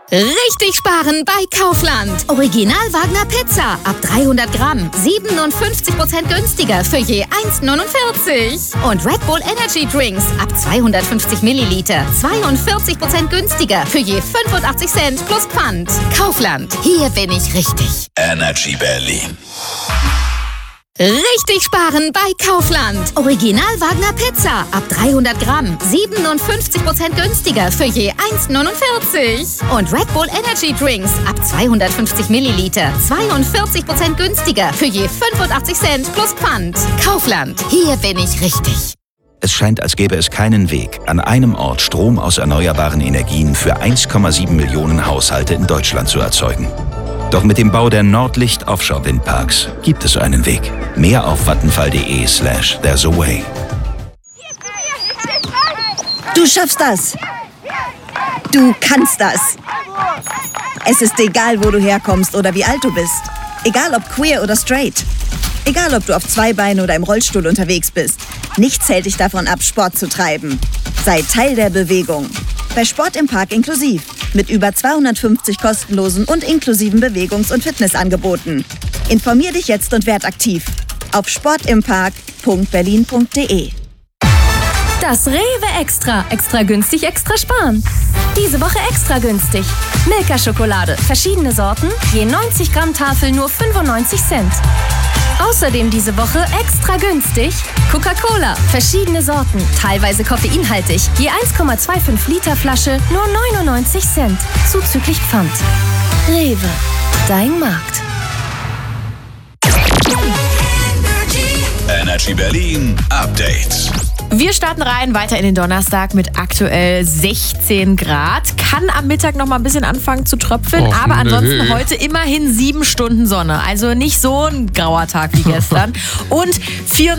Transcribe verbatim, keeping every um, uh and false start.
Richtig sparen bei Kaufland. Original Wagner Pizza ab dreihundert Gramm. siebenundfünfzig Prozent günstiger für je eins neunundvierzig. Und Red Bull Energy Drinks ab zweihundertfünfzig Milliliter. zweiundvierzig Prozent günstiger für je fünfundachtzig Cent plus Pfand. Kaufland. Hier bin ich richtig. Energy Berlin. Richtig sparen bei Kaufland. Original Wagner Pizza ab dreihundert Gramm. siebenundfünfzig Prozent günstiger für je eins neunundvierzig. Und Red Bull Energy Drinks ab zweihundertfünfzig Milliliter. zweiundvierzig Prozent günstiger für je fünfundachtzig Cent plus Pfand. Kaufland. Hier bin ich richtig. Es scheint, als gäbe es keinen Weg, an einem Ort Strom aus erneuerbaren Energien für eins Komma sieben Millionen Haushalte in Deutschland zu erzeugen. Doch mit dem Bau der Nordlicht Offshore Windparks gibt es einen Weg. Mehr auf vattenfall.de slash there's a way. Du schaffst das. Du kannst das. Es ist egal, wo du herkommst oder wie alt du bist. Egal ob queer oder straight. Egal ob du auf zwei Beinen oder im Rollstuhl unterwegs bist. Nichts hält dich davon ab, Sport zu treiben. Sei Teil der Bewegung. Bei Sport im Park inklusiv. Mit über zweihundertfünfzig kostenlosen und inklusiven Bewegungs- und Fitnessangeboten. Informier dich jetzt und werd aktiv. Auf sportimpark punkt berlin punkt de. Das Rewe Extra. Extra günstig, extra sparen. Diese Woche extra günstig. Milka-Schokolade. Verschiedene Sorten. Je neunzig Gramm Tafel nur fünfundneunzig Cent. Außerdem diese Woche extra günstig Coca-Cola, verschiedene Sorten, teilweise koffeinhaltig, je eins Komma fünfundzwanzig Liter Flasche, nur neunundneunzig Cent, zuzüglich Pfand. Rewe, dein Markt. Energy Berlin Update. Wir starten rein, weiter in den Donnerstag mit aktuell sechzehn Grad. Kann am Mittag noch mal ein bisschen anfangen zu tröpfeln, Och, aber ansonsten nö. heute immerhin sieben Stunden Sonne. Also nicht so ein grauer Tag wie gestern. Und